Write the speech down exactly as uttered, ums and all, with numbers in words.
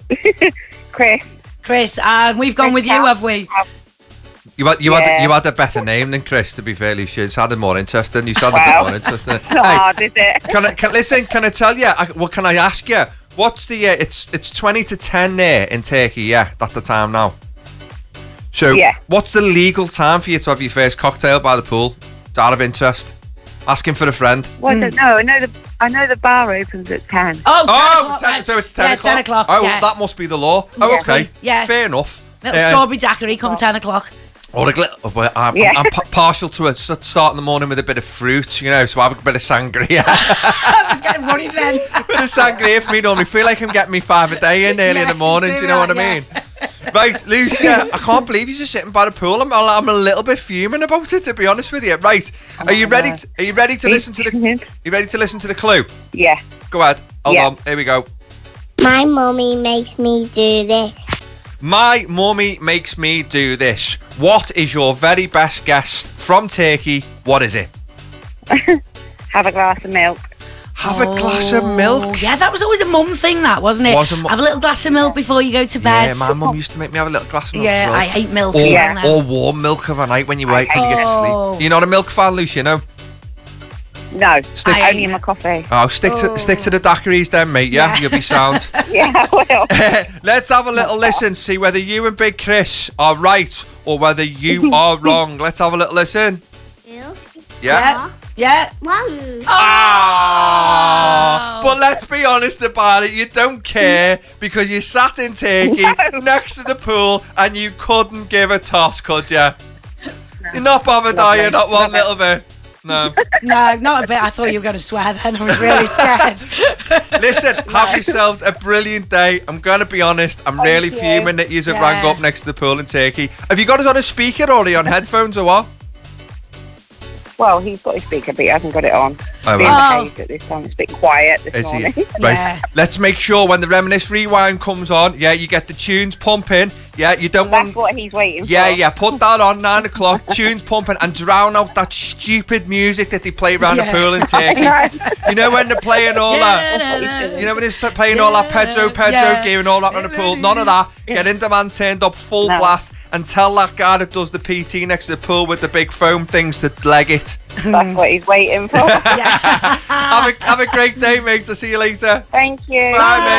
Chris. Chris, and we've gone Chris with you, Cal. have we? You had you Yeah. had you had a better name than Chris. To be fair, Lucia, it sounded more interesting. You sounded Wow. a bit more interesting. Oh, did it? Can I can, listen? Can I tell you? I, well, can I ask you? What's the? Uh, it's it's twenty to ten there in Turkey. Yeah, that's the time now. So, Yeah. what's the legal time for you to have your first cocktail by the pool? Out of interest, asking for a friend. Well, I don't know. I know the I know the bar opens at ten. Oh, ten Oh, o'clock, ten, right. so it's ten yeah, o'clock. ten o'clock. Oh, yeah. that must be the law. Oh, Yeah. okay. Yeah. Fair enough. Little Uh, strawberry daiquiri come ten o'clock. Or a gl- oh, well, I'm, Yeah. I'm, I'm p- partial to it. Start in the morning with a bit of fruit, you know, so I have a bit of sangria. I was getting running then. bit of sangria for me normally. Feel like I'm getting me five a day in early Yeah, in the morning. do Do you know that, what I yeah. mean? Right, Lucia, I can't believe you're just sitting by the pool. I'm, I'm a little bit fuming about it, to be honest with you. Right, are you ready? To, are you ready to listen to the? You ready to listen to the clue? Yeah. Go ahead. Hold Yeah. on. Here we go. My mummy makes me do this. My mummy makes me do this. What is your very best guess from Turkey? What is it? Have a glass of milk. Have a glass of milk. Oh, yeah, that was always a mum thing, that, wasn't it? Was a mu- Have a little glass of milk before you go to bed. Yeah, my mum used to make me have a little glass of milk. Yeah, as well. I hate milk Or, as Yeah. well now. or warm milk of a night when you wake when you get to Oh. sleep. You're not a milk fan, Lucia, no? No, Stick- only in my coffee. Oh, stick to stick to the daiquiris then, mate. Yeah, Yeah. you'll be sound. Yeah, I will. Let's have a little listen, see whether you and Big Chris are right or whether you are wrong. Let's have a little listen. Yeah. Yeah. Yeah. One. Ah, but let's be honest about it, you don't care because you sat in Turkey No. next to the pool and you couldn't give a toss, could you? You're not bothered, are you? Lovely. Not one Lovely. little bit. No. No, not a bit. I thought you were going to swear then. I was really scared. Listen, have yourselves a brilliant day. I'm going to be honest, I'm really you. fuming that you've Yeah. rang up next to the pool in Turkey. Have you got us on a speaker or are you on headphones or what? Well, he's got his speaker, but he hasn't got it on. Oh, Being well. the case at this time, it's a bit quiet this Is he? morning. Right. Yeah. Let's make sure when the Reminisce Rewind comes on, yeah, you get the tunes pumping. Yeah, you don't want. That's what he's waiting Yeah, for. yeah, put that on nine o'clock, tunes pumping, and drown out that stupid music that they play around Yeah. the pool in Turkey. know. You know when they're playing all that. Yeah. You know when they're st- playing all that Pedro Pedro Yeah. gear and all that on the pool. None of that. Get in demand, turned up full No. blast, and tell that guy that does the P T next to the pool with the big foam things to leg it. That's what he's waiting for. have a have a great day, mate. I'll see you later. Thank you. Bye, mate.